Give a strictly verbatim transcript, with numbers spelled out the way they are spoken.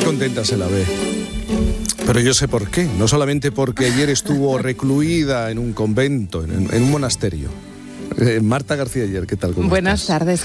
contenta se la ve. Pero yo sé por qué. No solamente porque ayer estuvo recluida en un convento, en, en un monasterio. Eh, Marta García Ayer, ¿qué tal? ¿Cómo Buenas estás? tardes.